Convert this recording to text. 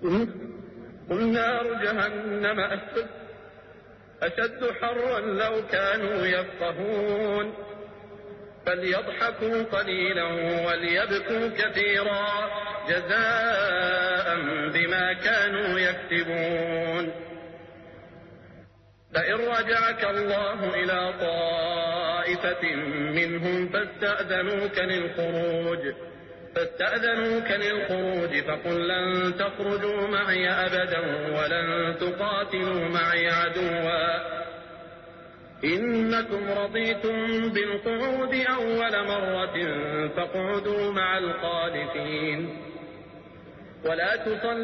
قل نار جهنم أشد حرا لو كانوا يفقهون فليضحكوا قليلا وليبكوا كثيرا جزاء بما كانوا يكسبون. فإن رجعك الله إلى طائفة منهم فاستأذنوك للخروج فقل لن تخرجوا معي أبدا ولن تقاتلوا معي عدوا إنكم رضيتم بالقعود أول مرة فاقعدوا مع الخالفين ولا تصل